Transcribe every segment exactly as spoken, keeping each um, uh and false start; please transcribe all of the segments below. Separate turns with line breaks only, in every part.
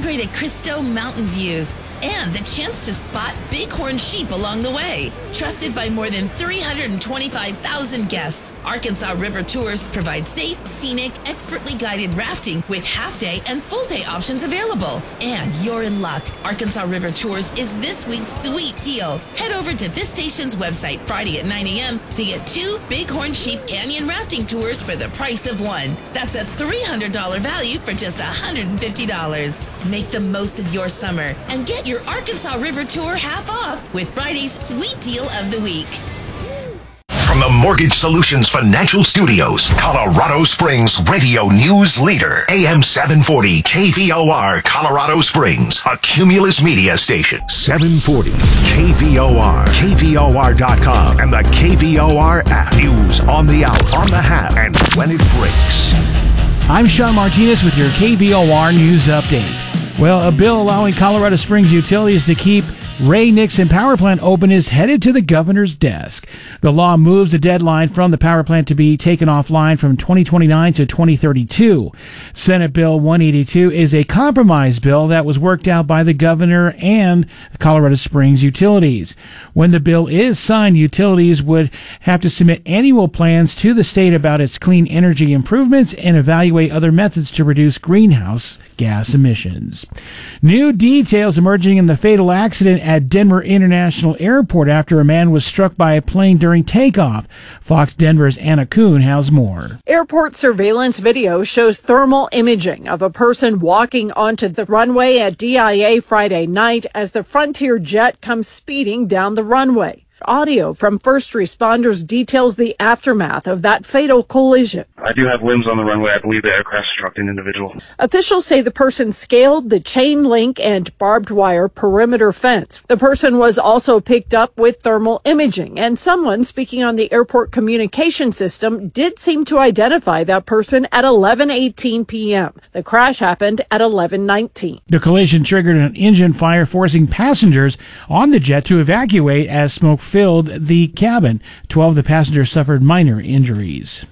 celebrate at Cristo Mountain Views and the chance to spot bighorn sheep along the way. Trusted by more than three hundred twenty-five thousand guests, Arkansas River Tours provide safe, scenic, expertly guided rafting with half-day and full-day options available. And you're in luck. Arkansas River Tours is this week's sweet deal. Head over to this station's website Friday at nine a.m. to get two Bighorn Sheep Canyon rafting tours for the price of one. That's a three hundred dollars value for just one hundred fifty dollars. Make the most of your summer and get your Arkansas River Tour half off with Friday's Sweet Deal of the Week.
From the Mortgage Solutions Financial Studios, Colorado Springs radio news leader, A M seven forty K V O R, Colorado Springs, a Cumulus media station. seven forty K V O R, K V O R dot com, and the K V O R app. News on the out, on the hat, and when it breaks.
I'm Sean Martinez with your K V O R News Update. Well, a bill allowing Colorado Springs utilities to keep Ray Nixon Power Plant open is headed to the governor's desk. The law moves the deadline from the power plant to be taken offline from twenty twenty-nine to twenty thirty-two. Senate Bill one eighty-two is a compromise bill that was worked out by the governor and Colorado Springs utilities. When the bill is signed, utilities would have to submit annual plans to the state about its clean energy improvements and evaluate other methods to reduce greenhouse gas emissions. New details emerging in the fatal accident at Denver International Airport after a man was struck by a plane during takeoff. Fox Denver's Anna Kuhn has more.
Airport surveillance video shows thermal imaging of a person walking onto the runway at D I A Friday night as the Frontier jet comes speeding down the runway. Audio from first responders details the aftermath of that fatal collision.
I do have limbs on the runway. I believe the aircraft struck an individual.
Officials say the person scaled the chain link and barbed wire perimeter fence. The person was also picked up with thermal imaging, and someone speaking on the airport communication system did seem to identify that person at eleven eighteen p.m. The crash happened at eleven nineteen.
The collision triggered an engine fire, forcing passengers on the jet to evacuate as smoke filled the cabin. Twelve of the passengers suffered minor injuries.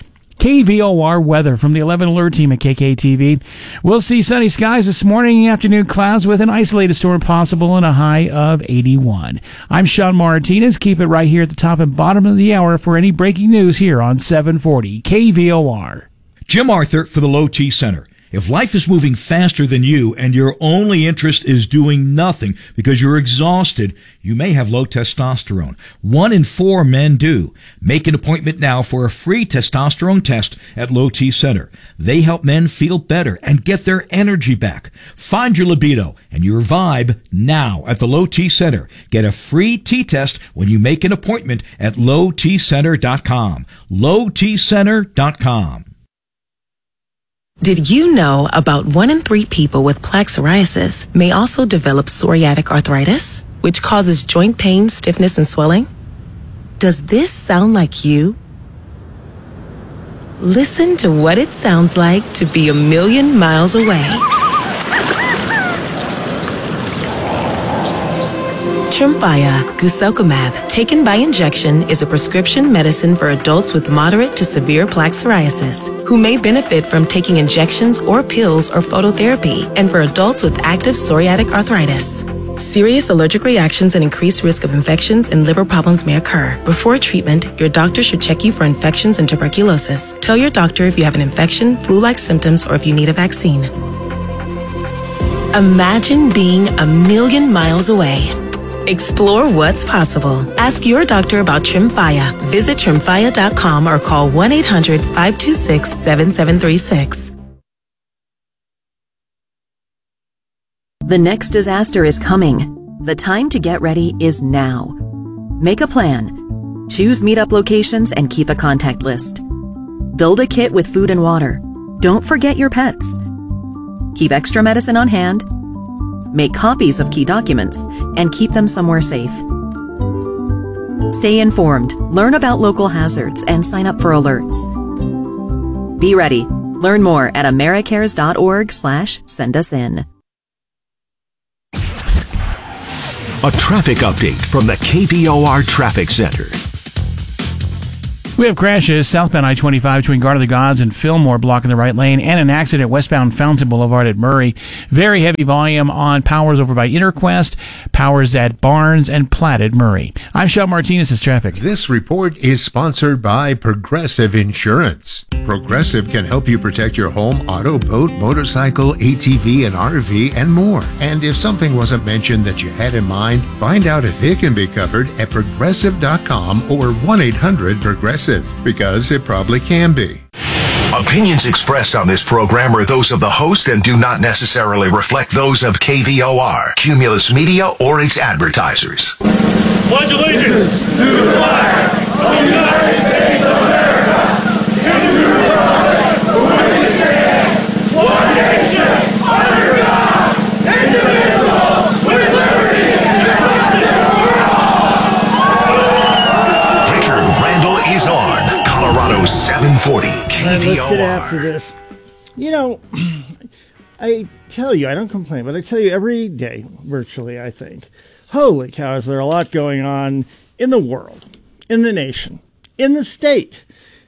K V O R weather from the eleven Alert team at K K T V. We'll see sunny skies this morning and afternoon, clouds with an isolated storm possible and a high of eighty-one. I'm Sean Martinez. Keep it right here at the top and bottom of the hour for any breaking news here on seven forty K V O R.
Jim Arthur for the Low T Center. If life is moving faster than you and your only interest is doing nothing because you're exhausted, you may have low testosterone. One in four men do. Make an appointment now for a free testosterone test at Low T Center. They help men feel better and get their energy back. Find your libido and your vibe now at the Low T Center. Get a free T-test when you make an appointment at low t center dot com. low t center dot com.
Did you know about one in three people with plaque psoriasis may also develop psoriatic arthritis, which causes joint pain, stiffness, and swelling? Does this sound like you? Listen to what it sounds like to be a million miles away. Tremfya guselkumab, taken by injection, is a prescription medicine for adults with moderate to severe plaque psoriasis who may benefit from taking injections or pills or phototherapy, and for adults with active psoriatic arthritis. Serious allergic reactions and increased risk of infections and liver problems may occur. Before treatment, your doctor should check you for infections and tuberculosis. Tell your doctor if you have an infection, flu-like symptoms, or if you need a vaccine. Imagine being a million miles away. Explore what's possible. Ask your doctor about Tremfya. Visit tremfya dot com or call one eight hundred five two six seven seven three six.
The next disaster is coming. The time to get ready is now. Make a plan. Choose meetup locations and keep a contact list. Build a kit with food and water. Don't forget your pets. Keep extra medicine on hand. Make copies of key documents and keep them somewhere safe. Stay informed, learn about local hazards, and sign up for alerts. Be ready. Learn more at americares dot org slash send us in.
A traffic update from the K V O R Traffic Center.
We have crashes southbound I twenty-five between Guard of the Gods and Fillmore blocking the right lane, and an accident westbound Fountain Boulevard at Murray. Very heavy volume on Powers over by Interquest, Powers at Barnes, and Platt at Murray. I'm Shel Martinez. It's traffic.
This report is sponsored by Progressive Insurance. Progressive can help you protect your home, auto, boat, motorcycle, A T V, and R V, and more. And if something wasn't mentioned that you had in mind, find out if it can be covered at progressive dot com or one eight hundred progressive, because it probably can be.
Opinions expressed on this program are those of the host and do not necessarily reflect those of K V O R, Cumulus Media, or its advertisers.
Pledge allegiance to the flag of the United States of America, to the republic for which it stands, one nation, under God, indivisible, with liberty and justice for all.
Richard Randall is on Colorado seven forty K V O R.
Let's get after this. You know, I tell you, I don't complain, but I tell you every day, virtually, I think, holy cow, is there a lot going on in the world, in the nation, in the state,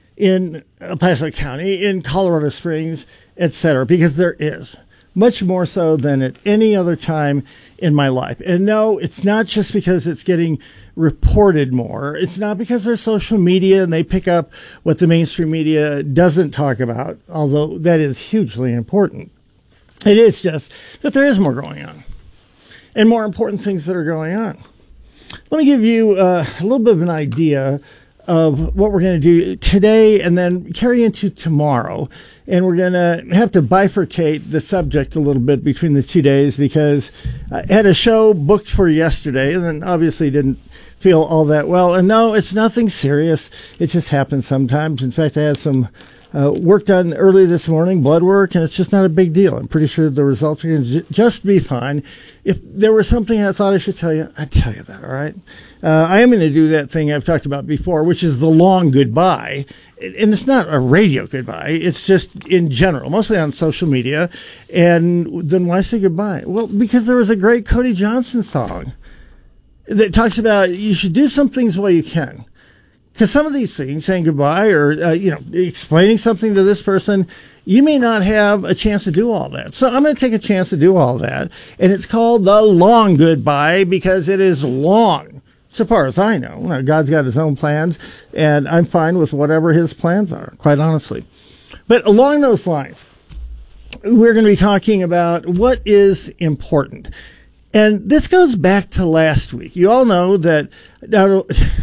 in El Paso County, in Colorado Springs, et cetera, because there is. Much more so than at any other time in my life. And no, it's not just because it's getting reported more. It's not because there's social media and they pick up what the mainstream media doesn't talk about, although that is hugely important. It is just that there is more going on and more important things that are going on. Let me give you uh, a little bit of an idea of what we're going to do today and then carry into tomorrow. And we're going to have to bifurcate the subject a little bit between the two days because I had a show booked for yesterday and then obviously didn't feel all that well. And no, it's nothing serious. It just happens sometimes. In fact, I had some uh, work done early this morning, blood work, and it's just not a big deal. I'm pretty sure the results are going to j- just be fine. If there was something I thought I should tell you, I'd tell you that, all right? Uh, I am going to do that thing I've talked about before, which is the long goodbye. And it's not a radio goodbye. It's just in general, mostly on social media. And then why say goodbye? Well, because there was a great Cody Johnson song that talks about you should do some things while you can. Because some of these things, saying goodbye or, uh, you know, explaining something to this person, you may not have a chance to do all that. So I'm going to take a chance to do all that. And it's called the long goodbye because it is long. So far as I know, now, God's got his own plans, and I'm fine with whatever his plans are, quite honestly. But along those lines, we're going to be talking about what is important. And this goes back to last week. You all know that, now,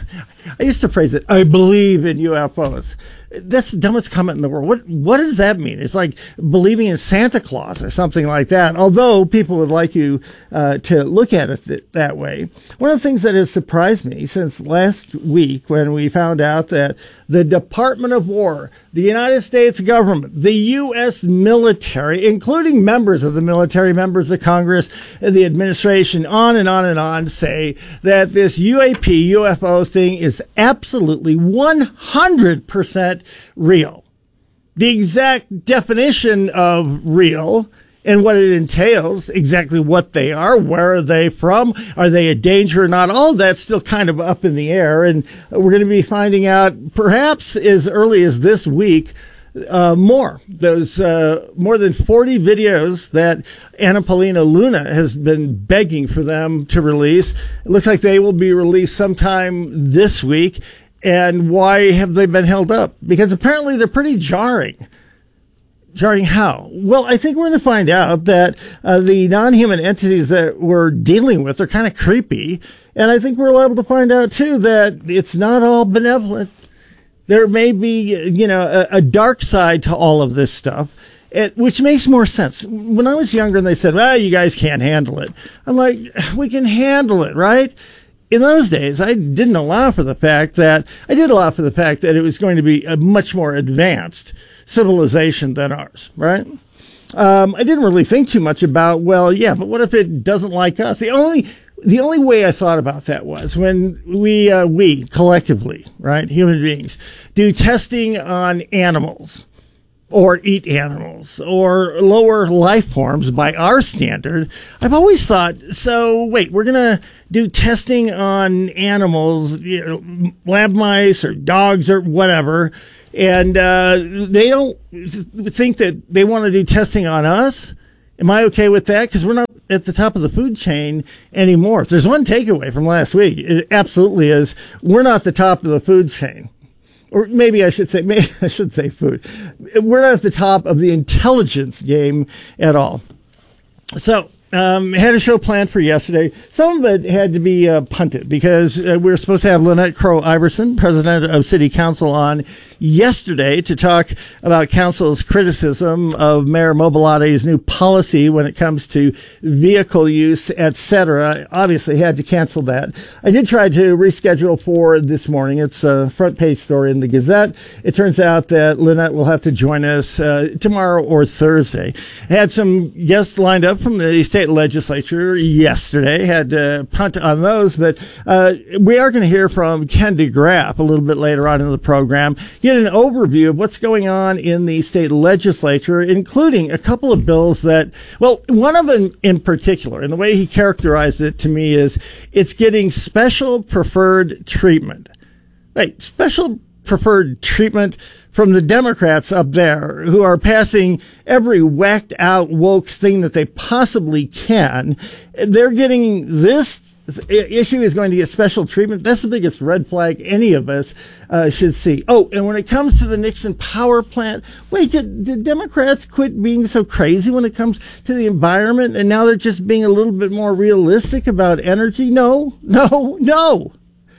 I used to phrase it, I believe in U F Os. That's the dumbest comment in the world. What what does that mean? It's like believing in Santa Claus or something like that, although people would like you uh, to look at it th- that way. One of the things that has surprised me since last week when we found out that the Department of War, the United States government, the U S military, including members of the military, members of Congress, and the administration, on and on and on, say that this U A P, U F O thing is absolutely one hundred percent real. The exact definition of real and what it entails, exactly what they are, where are they from, are they a danger or not, all that's still kind of up in the air. And we're going to be finding out perhaps as early as this week uh, more. Those uh, more than forty videos that Anna Paulina Luna has been begging for them to release. It looks like they will be released sometime this week. And why have they been held up? Because apparently they're pretty jarring. Jarring how? Well, I think we're going to find out that uh, the non-human entities that we're dealing with are kind of creepy. And I think we're able to find out, too, that it's not all benevolent. There may be, you know, a, a dark side to all of this stuff, it, which makes more sense. When I was younger and they said, well, you guys can't handle it. I'm like, we can handle it, right? In those days, I didn't allow for the fact that, I did allow for the fact that it was going to be a much more advanced civilization than ours, right? Um, I didn't really think too much about, well, yeah, but what if it doesn't like us? The only, the only way I thought about that was when we, uh, we collectively, right, human beings, do testing on animals. or eat animals or lower life forms by our standard. I've always thought, so wait, we're going to do testing on animals, you know, lab mice or dogs or whatever, and uh, they don't think that they want to do testing on us? Am I okay with that? Because we're not at the top of the food chain anymore. If there's one takeaway from last week, it absolutely is we're not the top of the food chain. Or maybe I should say, maybe I should say food. We're not at the top of the intelligence game at all. So, um, had a show planned for yesterday. Some of it had to be uh, punted because uh, we were supposed to have Lynette Crow Iverson, president of City Council, on yesterday to talk about council's criticism of Mayor Mobilate's new policy when it comes to vehicle use, et cetera. Obviously, had to cancel that. I did try to reschedule for this morning. It's a front page story in the Gazette. It turns out that Lynette will have to join us uh, tomorrow or Thursday. I had some guests lined up from the state legislature yesterday. Had to punt on those, but uh, we are going to hear from Ken DeGraff a little bit later on in the program. Get an overview of what's going on in the state legislature, including a couple of bills that, well, one of them in particular, and the way he characterized it to me is it's getting special preferred treatment. Right, special preferred treatment from the Democrats up there who are passing every whacked out woke thing that they possibly can. They're getting this issue is going to get special treatment. That's the biggest red flag any of us uh, should see. Oh, and when it comes to the Nixon power plant, wait, did, did Democrats quit being so crazy when it comes to the environment, and now they're just being a little bit more realistic about energy? No, no, no.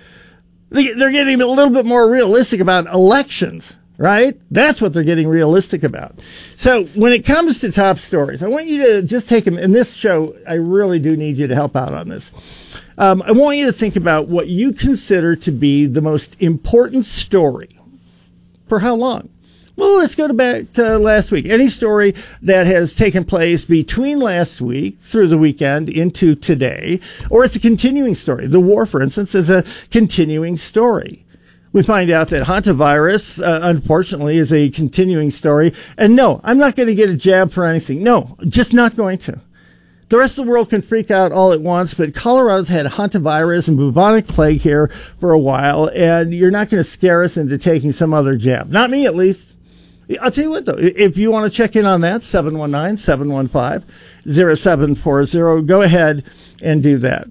They're getting a little bit more realistic about elections. Right? That's what they're getting realistic about. So when it comes to top stories, I want you to just take them. In this show, I really do need you to help out on this. Um, I want you to think about what you consider to be the most important story. For how long? Well, let's go to back to last week. Any story that has taken place between last week through the weekend into today, or it's a continuing story. The war, for instance, is a continuing story. We find out that hantavirus, uh, unfortunately, is a continuing story. And no, I'm not going to get a jab for anything. No, just not going to. The rest of the world can freak out all at once, but Colorado's had hantavirus and bubonic plague here for a while, and you're not going to scare us into taking some other jab. Not me, at least. I'll tell you what, though, if you want to check in on that, seven one nine, seven one five, zero seven four zero, go ahead and do that.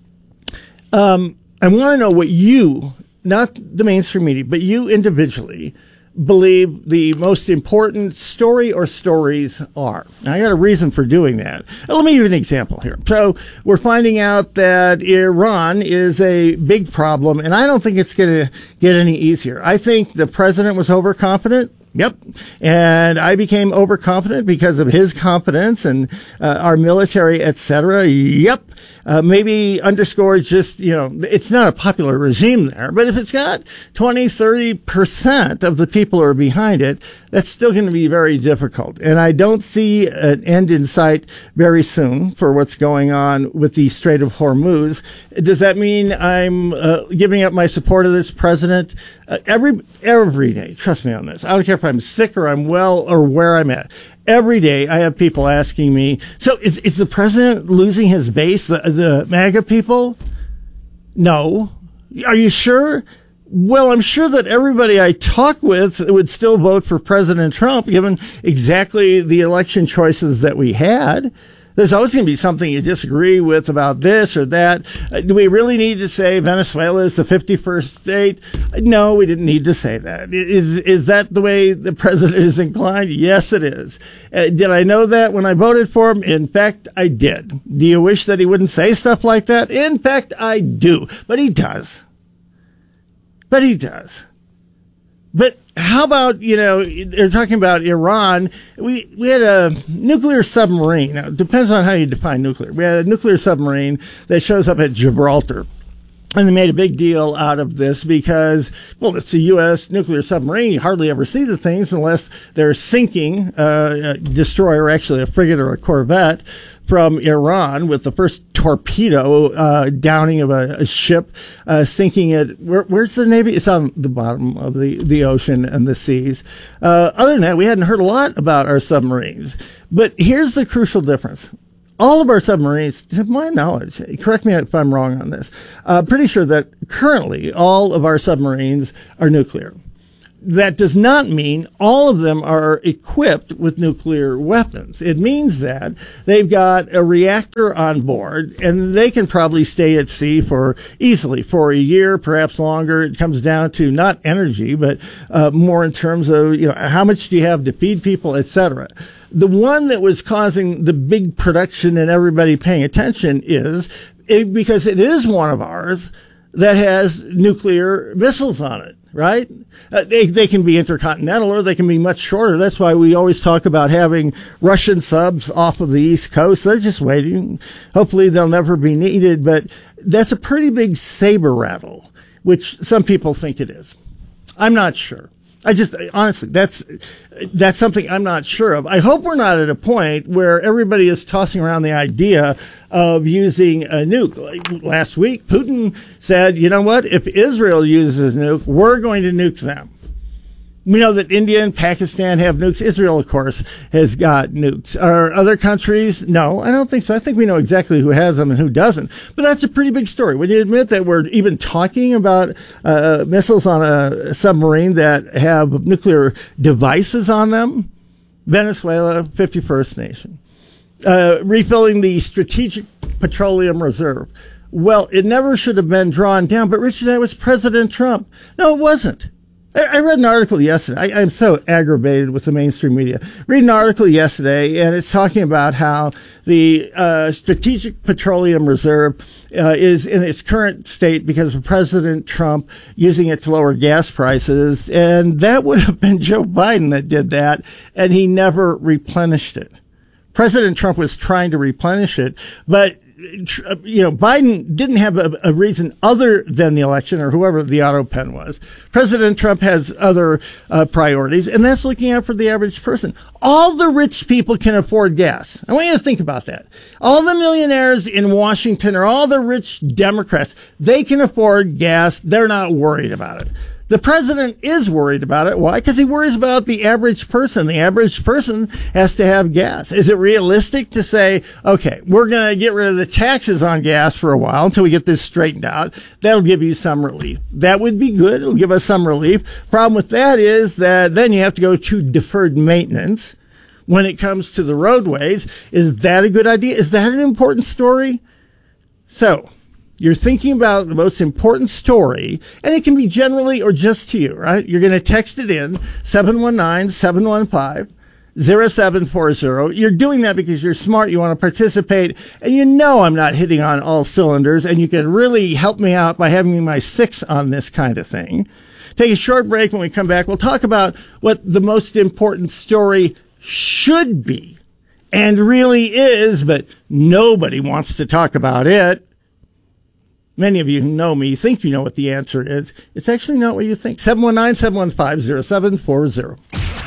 Um, I want to know what you, not the mainstream media, but you individually, believe the most important story or stories are. Now, I got a reason for doing that. Now, let me give you an example here. So we're finding out that Iran is a big problem, and I don't think it's going to get any easier. I think the president was overconfident. Yep. And I became overconfident because of his confidence and uh, our military, et cetera. Yep. Uh, maybe underscores just, you know, it's not a popular regime there, but if it's got twenty, thirty percent of the people who are behind it, that's still going to be very difficult. And I don't see an end in sight very soon for what's going on with the Strait of Hormuz. Does that mean I'm uh, giving up my support of this president? Uh, every, every day, trust me on this. I don't care if I'm sick or I'm well or where I'm at. Every day I have people asking me, so is, is the president losing his base, the, the MAGA people? No. Are you sure? Well, I'm sure that everybody I talk with would still vote for President Trump, given exactly the election choices that we had. There's always going to be something you disagree with about this or that. Uh, do we really need to say Venezuela is the fifty-first state? No, we didn't need to say that. Is is that the way the president is inclined? Yes, it is. Uh, did I know that when I voted for him? In fact, I did. Do you wish that he wouldn't say stuff like that? In fact, I do. But he does. But he does. But how about, you know, they're talking about Iran. We we had a nuclear submarine. Now, it depends on how you define nuclear. We had a nuclear submarine that shows up at Gibraltar. And they made a big deal out of this because, well, it's a U S nuclear submarine. You hardly ever see the things unless they're sinking uh, a destroyer, actually a frigate or a corvette. from Iran with the first torpedo uh, downing of a, a ship, uh, sinking it. Where, where's the Navy? It's on the bottom of the, the ocean and the seas. Uh, other than that, we hadn't heard a lot about our submarines. But here's the crucial difference. All of our submarines, to my knowledge, correct me if I'm wrong on this, uh, pretty sure that currently all of our submarines are nuclear. That does not mean all of them are equipped with nuclear weapons. It means that they've got a reactor on board and they can probably stay at sea for easily for a year, perhaps longer. It comes down to not energy, but uh, more in terms of, you know, how much do you have to feed people, et cetera. The one that was causing the big production and everybody paying attention is it, because it is one of ours that has nuclear missiles on it. Right? Uh, they, they can be intercontinental or they can be much shorter. That's why we always talk about having Russian subs off of the East Coast. They're just waiting. Hopefully they'll never be needed, but that's a pretty big saber rattle, which some people think it is. I'm not sure. I just, honestly, that's, that's something I'm not sure of. I hope we're not at a point where everybody is tossing around the idea of using a nuke. Like last week, Putin said, you know what? If Israel uses a nuke, we're going to nuke them. We know that India and Pakistan have nukes. Israel, of course, has got nukes. Are other countries? No, I don't think so. I think we know exactly who has them and who doesn't. But that's a pretty big story. When you admit that we're even talking about uh, missiles on a submarine that have nuclear devices on them, Venezuela, fifty-first nation. Uh, refilling the Strategic Petroleum Reserve. Well, it never should have been drawn down, but Richard, that was President Trump. No, it wasn't. I read an article yesterday. I, I'm so aggravated with the mainstream media. Read an article yesterday, and it's talking about how the uh, Strategic Petroleum Reserve uh, is in its current state because of President Trump using it to lower gas prices, and that would have been Joe Biden that did that, and he never replenished it. President Trump was trying to replenish it, but you know, Biden didn't have a, a reason other than the election or whoever the auto pen was. President Trump has other uh, priorities, and that's looking out for the average person. All the rich people can afford gas. I want you to think about that. All the millionaires in Washington or all the rich Democrats, they can afford gas. They're not worried about it. The president is worried about it. Why? Because he worries about the average person. The average person has to have gas. Is it realistic to say, okay, we're going to get rid of the taxes on gas for a while until we get this straightened out? That'll give you some relief. That would be good. It'll give us some relief. Problem with that is that then you have to go to deferred maintenance when it comes to the roadways. Is that a good idea? Is that an important story? So, you're thinking about the most important story, and it can be generally or just to you, right? You're going to text it in, seven one nine, seven one five, zero seven four zero. You're doing that because you're smart, you want to participate, and you know I'm not hitting on all cylinders, and you can really help me out by having me my six on this kind of thing. Take a short break. When we come back, we'll talk about what the most important story should be, and really is, but nobody wants to talk about it. Many of you who know me think you know what the answer is. It's actually not what you think. seven one nine, seven one five, zero seven four zero.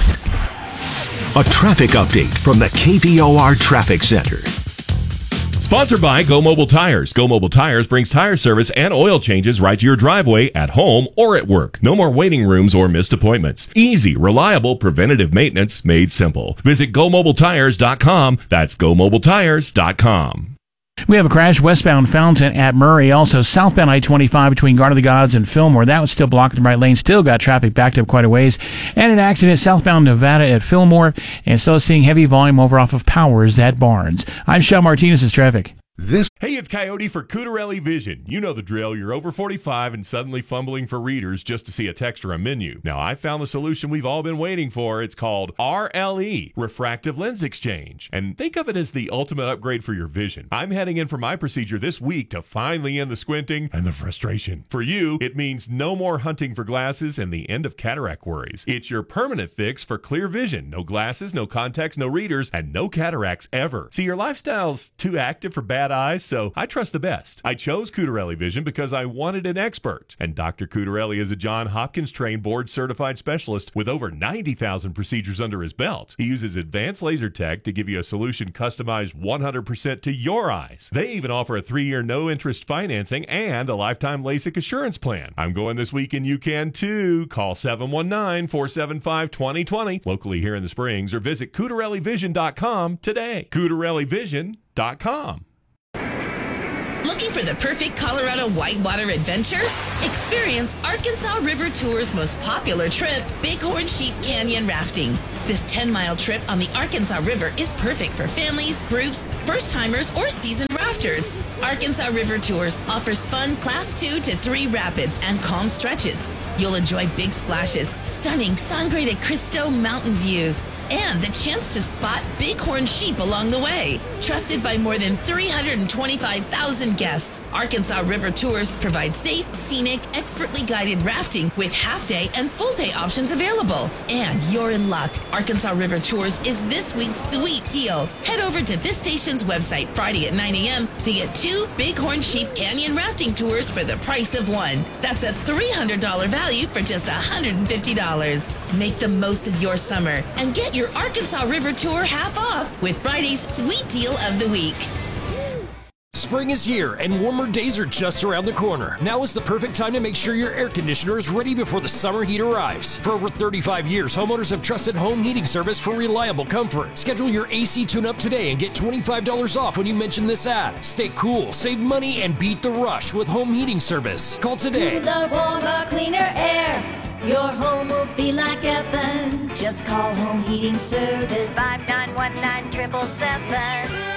A traffic update from the K V O R Traffic Center.
Sponsored by Go Mobile Tires. Go Mobile Tires brings tire service and oil changes right to your driveway, at home, or at work. No more waiting rooms or missed appointments. Easy, reliable, preventative maintenance made simple. Visit go mobile tires dot com. That's go mobile tires dot com.
We have a crash westbound Fountain at Murray. Also, southbound I twenty-five between Garden of the Gods and Fillmore. That was still blocked in the right lane. Still got traffic backed up quite a ways. And an accident southbound Nevada at Fillmore. And still seeing heavy volume over off of Powers at Barnes. I'm Shel Martinez. It's traffic.
This
Hey, it's Coyote for Cutarelli Vision. You know the drill. You're over forty-five and suddenly fumbling for readers just to see a text or a menu. Now, I found the solution we've all been waiting for. It's called R L E, Refractive Lens Exchange. And think of it as the ultimate upgrade for your vision. I'm heading in for my procedure this week to finally end the squinting and the frustration. For you, it means no more hunting for glasses and the end of cataract worries. It's your permanent fix for clear vision. No glasses, no contacts, no readers, and no cataracts ever. See, your lifestyle's too active for bad bad eyes, so I trust the best. I chose Cutarelli Vision because I wanted an expert. And Doctor Cutarelli is a Johns Hopkins trained board certified specialist with over ninety thousand procedures under his belt. He uses advanced laser tech to give you a solution customized one hundred percent to your eyes. They even offer a three-year no-interest financing and a lifetime LASIK assurance plan. I'm going this week and you can too. Call seven one nine, four seven five, two zero two zero locally here in the Springs or visit Cutarelli Vision dot com today. Cutarelli Vision dot com.
Looking for the perfect Colorado whitewater adventure? Experience Arkansas River Tour's most popular trip, Bighorn Sheep Canyon Rafting. This ten-mile trip on the Arkansas River is perfect for families, groups, first-timers, or seasoned rafters. Arkansas River Tours offers fun Class two to three rapids and calm stretches. You'll enjoy big splashes, stunning Sangre de Cristo mountain views, and the chance to spot bighorn sheep along the way. Trusted by more than three hundred twenty-five thousand guests, Arkansas River Tours provide safe, scenic, expertly guided rafting with half-day and full-day options available. And you're in luck. Arkansas River Tours is this week's sweet deal. Head over to this station's website Friday at nine a.m. to get two Bighorn Sheep Canyon rafting tours for the price of one. That's a three hundred dollars value for just one hundred fifty dollars. Make the most of your summer and get your Arkansas River Tour half off with Friday's Sweet Deal of the Week.
Spring is here and warmer days are just around the corner. Now is the perfect time to make sure your air conditioner is ready before the summer heat arrives. For over thirty-five years, homeowners have trusted Home Heating Service for reliable comfort. Schedule your A C tune-up today and get twenty-five dollars off when you mention this ad. Stay cool, save money, and beat the rush with Home Heating Service. Call today.
Cooler, warmer, cleaner air. Your home will feel like heaven. Just call Home Heating Service. five nine one nine, seven seven seven.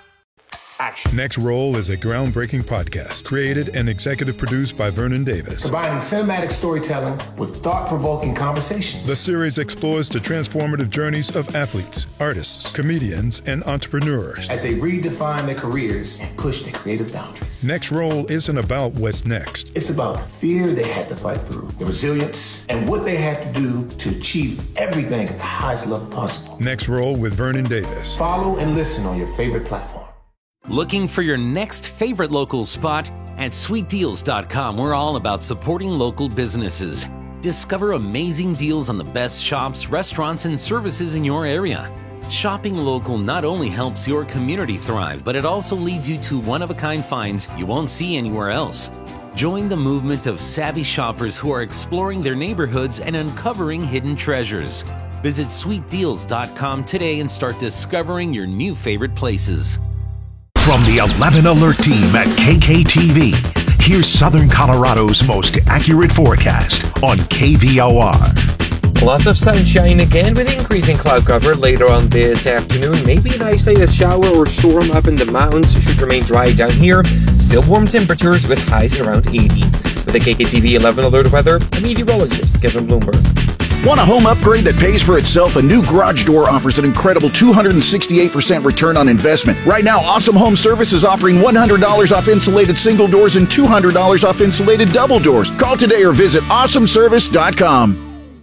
Next Roll is a groundbreaking podcast created and executive produced by Vernon Davis.
Combining cinematic storytelling with thought-provoking conversations.
The series explores the transformative journeys of athletes, artists, comedians, and entrepreneurs
as they redefine their careers and push their creative boundaries.
Next Roll isn't about what's next.
It's about the fear they had to fight through, the resilience, and what they had to do to achieve everything at the highest level possible.
Next Roll with Vernon Davis.
Follow and listen on your favorite platform.
Looking for your next favorite local spot? At sweet deals dot com, we're all about supporting local businesses. Discover amazing deals on the best shops, restaurants, and services in your area. Shopping local not only helps your community thrive, but it also leads you to one-of-a-kind finds you won't see anywhere else. Join the movement of savvy shoppers who are exploring their neighborhoods and uncovering hidden treasures. Visit sweet deals dot com today and start discovering your new favorite places.
From the eleven Alert team at K K T V, here's Southern Colorado's most accurate forecast on K V O R.
Lots of sunshine again with increasing cloud cover later on this afternoon. Maybe an isolated shower or storm up in the mountains. Should remain dry down here. Still warm temperatures with highs around eighty. With the K K T V eleven Alert weather, I'm meteorologist Kevin Bloomberg.
Want a home upgrade that pays for itself? A new garage door offers an incredible two hundred sixty-eight percent return on investment. Right now, Awesome Home Service is offering one hundred dollars off insulated single doors and two hundred dollars off insulated double doors. Call today or visit awesome service dot com.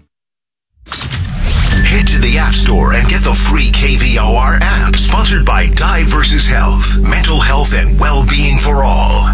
Head to the App Store and get the free K V O R app. Sponsored by Die versus Health. Mental health and well-being for all.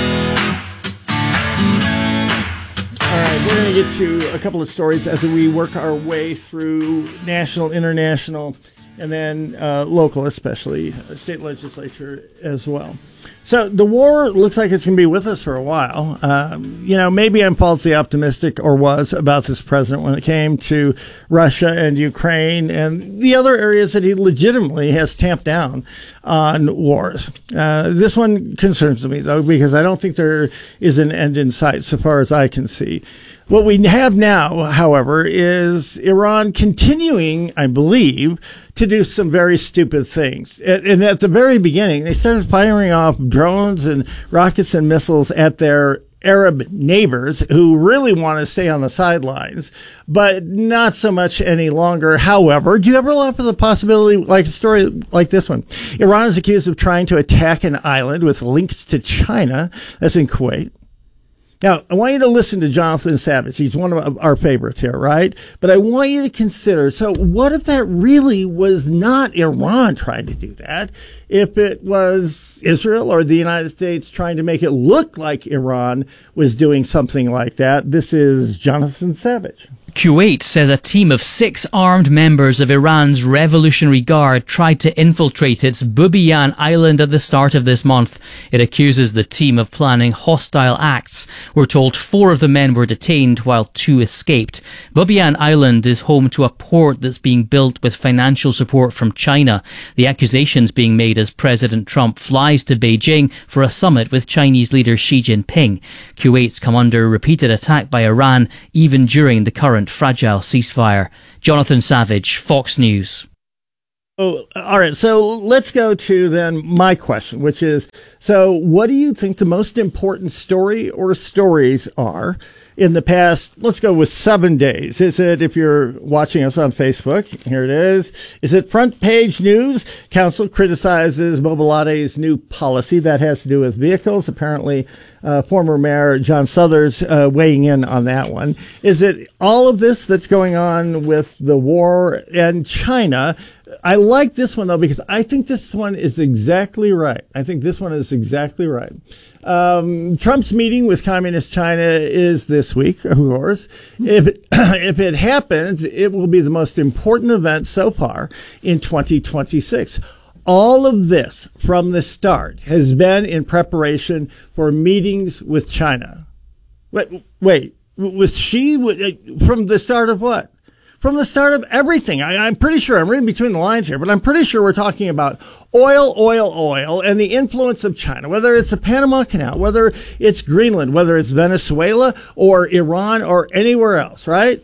All right, we're going to get to a couple of stories as we work our way through national, international, and then uh, local, especially uh, state legislature as well. So the war looks like it's going to be with us for a while. Um, you know, maybe I'm falsely optimistic, or was, about this president when it came to Russia and Ukraine and the other areas that he legitimately has tamped down on wars. Uh, this one concerns me, though, because I don't think there is an end in sight so far as I can see. What we have now, however, is Iran continuing, I believe, to do some very stupid things. And at the very beginning, they started firing off drones and rockets and missiles at their Arab neighbors who really want to stay on the sidelines, but not so much any longer. However, do you ever look for the possibility, like a story like this one? Iran is accused of trying to attack an island with links to China. That's in Kuwait. Now, I want you to listen to Jonathan Savage. He's one of our favorites here, right? But I want you to consider, so what if that really was not Iran trying to do that? If it was Israel or the United States trying to make it look like Iran was doing something like that. This is Jonathan Savage.
Kuwait says a team of six armed members of Iran's Revolutionary Guard tried to infiltrate its Bubiyan island at the start of this month. It accuses the team of planning hostile acts. We're told four of the men were detained while two escaped. Bubiyan Island is home to a port that's being built with financial support from China. The accusations being made as President Trump flies to Beijing for a summit with Chinese leader Xi Jinping. Kuwait's come under repeated attack by Iran even during the current fragile ceasefire. Jonathan Savage, Fox News.
Oh, all right. So let's go to then my question, which is, so what do you think the most important story or stories are in the past, let's go with seven days? Is it, if you're watching us on Facebook, here it is. Is it front page news? Council criticizes Mobilate's new policy that has to do with vehicles. Apparently, uh, former Mayor John Suthers uh, weighing in on that one. Is it all of this that's going on with the war and China? I like this one, though, because I think this one is exactly right. I think this one is exactly right. Um, Trump's meeting with Communist China is this week, of course. If it, if it happens, it will be the most important event so far in twenty twenty-six. All of this from the start has been in preparation for meetings with China. Wait, wait, with Xi? From the start of what? From the start of everything. I, I'm pretty sure, I'm reading between the lines here, but I'm pretty sure we're talking about oil, oil, oil, and the influence of China, whether it's the Panama Canal, whether it's Greenland, whether it's Venezuela or Iran or anywhere else, right?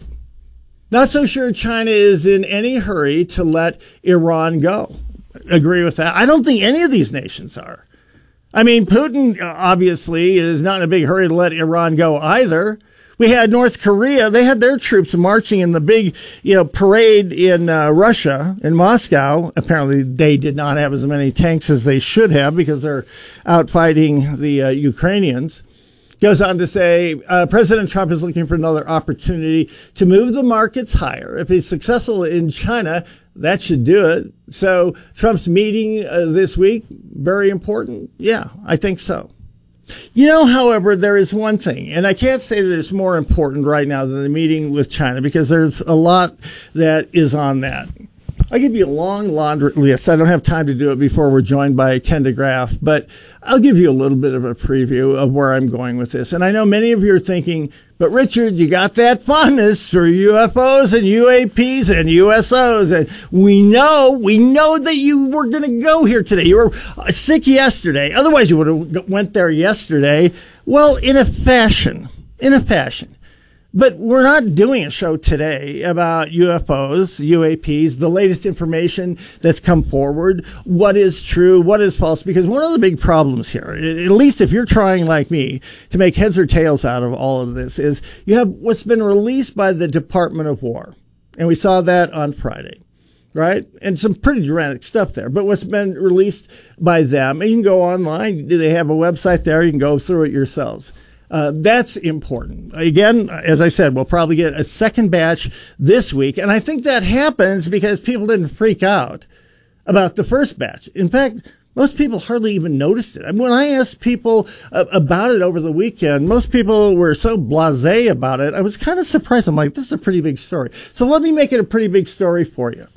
Not so sure China is in any hurry to let Iran go. Agree with that? I don't think any of these nations are. I mean, Putin obviously is not in a big hurry to let Iran go either. We had North Korea. They had their troops marching in the big, you know, parade in uh, Russia, in Moscow. Apparently, they did not have as many tanks as they should have because they're out fighting the uh, Ukrainians. Goes on to say, uh, President Trump is looking for another opportunity to move the markets higher. If he's successful in China, that should do it. So Trump's meeting uh, this week, very important. Yeah, I think so. You know, however, there is one thing, and I can't say that it's more important right now than the meeting with China because there's a lot that is on that. I'll give you a long laundry list. I don't have time to do it before we're joined by Ken DeGraff, but I'll give you a little bit of a preview of where I'm going with this. And I know many of you are thinking, but Richard, you got that fondness for U F Os and U A Ps and U S Os. And we know, we know that you were going to go here today. You were sick yesterday. Otherwise, you would have went there yesterday. Well, in a fashion, in a fashion. But we're not doing a show today about U F Os, U A Ps, the latest information that's come forward, what is true, what is false, because one of the big problems here, at least if you're trying like me to make heads or tails out of all of this, is you have what's been released by the Department of War. And we saw that on Friday, right? And some pretty dramatic stuff there. But what's been released by them, and you can go online, they have a website there, you can go through it yourselves. Uh, that's important. Again, as I said, we'll probably get a second batch this week. And I think that happens because people didn't freak out about the first batch. In fact, most people hardly even noticed it. I mean, when I asked people uh, about it over the weekend, most people were so blasé about it. I was kind of surprised. I'm like, this is a pretty big story. So let me make it a pretty big story for you.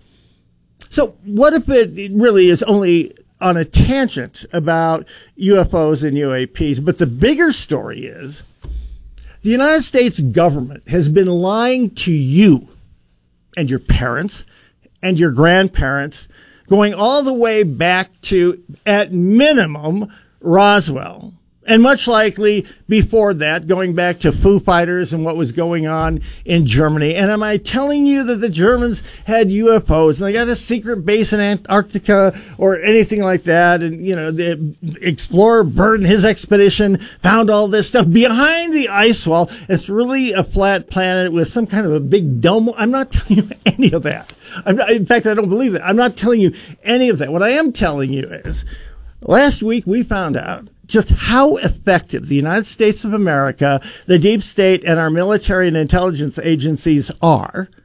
So what if it really is only on a tangent about U F Os and U A Ps, but the bigger story is the United States government has been lying to you and your parents and your grandparents going all the way back to, at minimum, Roswell. And much likely before that, going back to Foo Fighters and what was going on in Germany. And am I telling you that the Germans had U F Os and they got a secret base in Antarctica or anything like that? And, you know, the explorer Byrd and his expedition found all this stuff behind the ice wall. It's really a flat planet with some kind of a big dome. I'm not telling you any of that. I'm not, in fact, I don't believe it. I'm not telling you any of that. What I am telling you is last week we found out just how effective the United States of America, the deep state, and our military and intelligence agencies are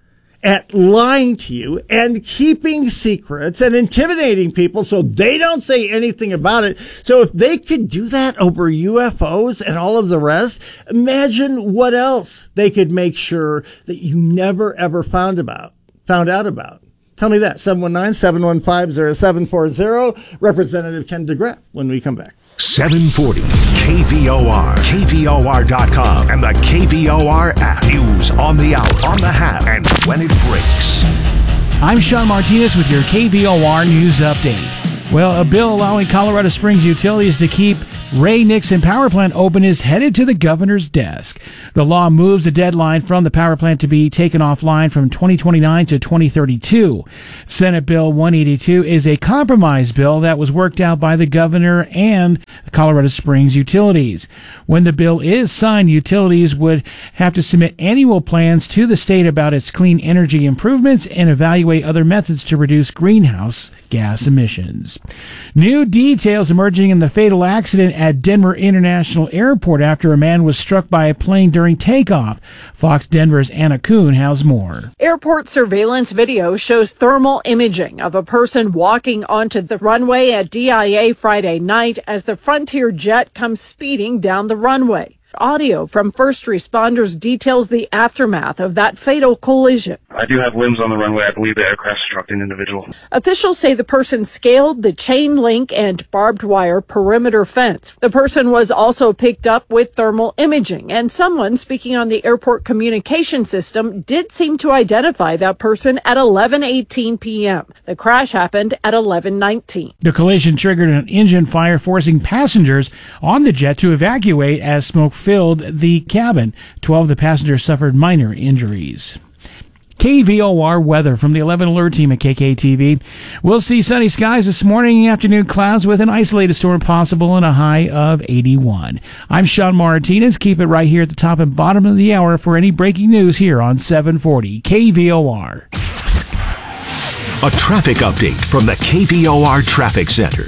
at lying to you and keeping secrets and intimidating people so they don't say anything about it. So if they could do that over U F Os and all of the rest, imagine what else they could make sure that you never ever found about, found out about. Tell me that. seven one nine, seven one five, zero seven four zero. Representative Ken DeGraff when we come back.
seven forty K V O R, K V O R dot com, and the K V O R app. News on the out, on the have, and when it breaks.
I'm Sean Martinez with your K V O R News Update. Well, a bill allowing Colorado Springs utilities to keep Ray Nixon Power Plant open is headed to the governor's desk. The law moves the deadline from the power plant to be taken offline from twenty twenty-nine to twenty thirty-two. Senate Bill one eighty-two is a compromise bill that was worked out by the governor and Colorado Springs utilities. When the bill is signed, utilities would have to submit annual plans to the state about its clean energy improvements and evaluate other methods to reduce greenhouse gas emissions. New details emerging in the fatal accident at Denver International Airport after a man was struck by a plane during takeoff. Fox Denver's Anna Kuhn has more.
Airport surveillance video shows thermal imaging of a person walking onto the runway at D I A Friday night as the Frontier jet comes speeding down the runway. Audio from first responders details the aftermath of that fatal collision.
I do have limbs on the runway. I believe the aircraft struck an individual.
Officials say the person scaled the chain link and barbed wire perimeter fence. The person was also picked up with thermal imaging, and someone speaking on the airport communication system did seem to identify that person at eleven eighteen p.m. The crash happened at eleven nineteen.
The collision triggered an engine fire, forcing passengers on the jet to evacuate as smoke filled the cabin. Twelve of the passengers suffered minor injuries. K V O R weather from the eleven Alert team at K K T V. We'll see sunny skies this morning, afternoon clouds with an isolated storm possible and a high of eighty-one. I'm Sean Martinez. Keep it right here at the top and bottom of the hour for any breaking news here on seven forty K V O R.
A traffic update from the K V O R Traffic Center.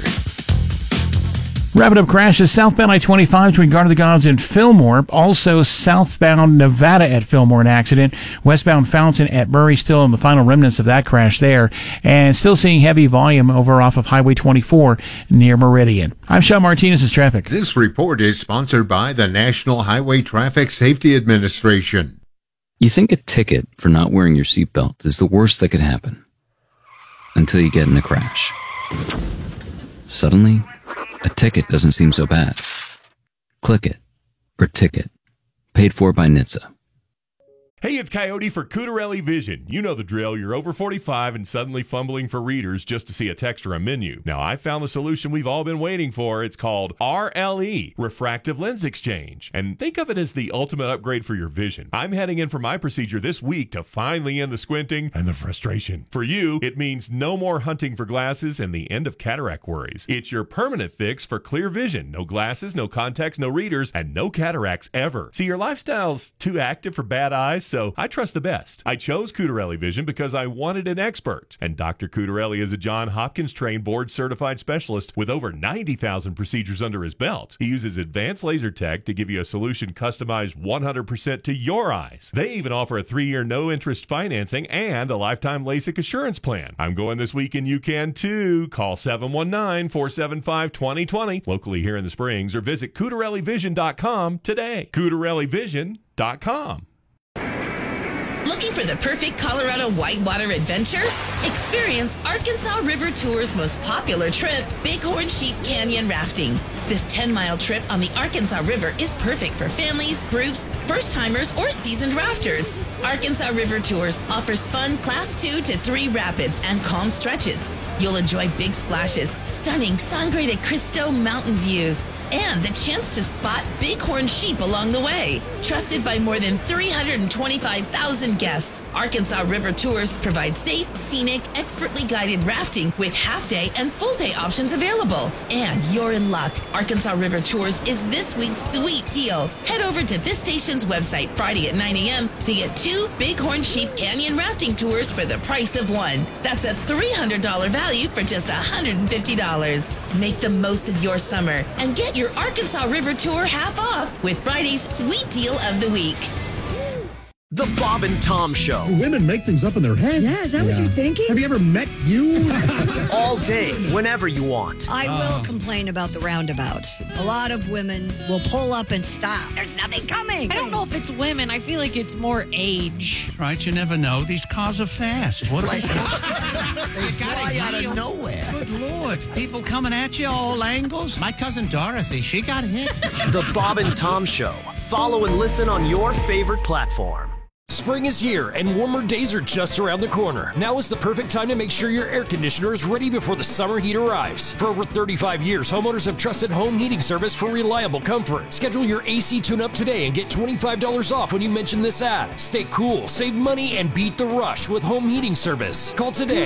Wrapping up crashes southbound I twenty-five between Garden of the Gods and Fillmore. Also southbound Nevada at Fillmore, an accident. Westbound Fountain at Murray, still in the final remnants of that crash there. And still seeing heavy volume over off of Highway twenty-four near Meridian. I'm Sean Martinez's traffic.
This report is sponsored by the National Highway Traffic Safety Administration.
You think a ticket for not wearing your seatbelt is the worst that could happen. Until you get in a crash. Suddenly, a ticket doesn't seem so bad. Click it, or ticket. Paid for by N H T S A.
Hey, it's Coyote for Cutarelli Vision. You know the drill. You're over forty-five and suddenly fumbling for readers just to see a text or a menu. Now, I found the solution we've all been waiting for. It's called R L E, Refractive Lens Exchange. And think of it as the ultimate upgrade for your vision. I'm heading in for my procedure this week to finally end the squinting and the frustration. For you, it means no more hunting for glasses and the end of cataract worries. It's your permanent fix for clear vision. No glasses, no contacts, no readers, and no cataracts ever. See, your lifestyle's too active for bad eyes, so I trust the best. I chose Cutarelli Vision because I wanted an expert. And Doctor Cutarelli is a Johns Hopkins trained board certified specialist with over ninety thousand procedures under his belt. He uses advanced laser tech to give you a solution customized one hundred percent to your eyes. They even offer a three-year no-interest financing and a lifetime LASIK assurance plan. I'm going this week and you can too. Call seven one nine, four seven five, two zero two zero locally here in the Springs or visit Cutarelli Vision dot com today. Cutarelli Vision dot com.
Looking for the perfect Colorado whitewater adventure? Experience Arkansas River Tour's most popular trip, Bighorn Sheep Canyon Rafting. This ten-mile trip on the Arkansas River is perfect for families, groups, first-timers, or seasoned rafters. Arkansas River Tours offers fun Class two to three rapids and calm stretches. You'll enjoy big splashes, stunning Sangre de Cristo mountain views, and the chance to spot bighorn sheep along the way. Trusted by more than three hundred twenty-five thousand guests, Arkansas River Tours provide safe, scenic, expertly guided rafting with half-day and full-day options available. And you're in luck. Arkansas River Tours is this week's sweet deal. Head over to this station's website Friday at nine a.m. to get two Bighorn Sheep Canyon rafting tours for the price of one. That's a three hundred dollars value for just one hundred fifty dollars. Make the most of your summer and get your Arkansas River Tour half off with Friday's Sweet Deal of the Week.
The Bob and Tom Show.
Women make things up in their head.
Yeah, is that what you're thinking?
Have you ever met you?
All day, whenever you want.
I will complain about the roundabouts. A lot of women will pull up and stop. There's nothing coming.
I don't know if it's women. I feel like it's more age.
Right, you never know. These cars are fast. What are they?
They fly out of nowhere.
Good Lord. People coming at you all angles. My cousin Dorothy, she got hit.
The Bob and Tom Show. Follow and listen on your favorite platform.
Spring is here and warmer days are just around the corner. Now is the perfect time to make sure your air conditioner is ready before the summer heat arrives. For over thirty-five years, homeowners have trusted home heating service for reliable comfort. Schedule your A C tune-up today and get twenty-five dollars off when you mention this ad. Stay cool, save money, and beat the rush with home heating service. Call today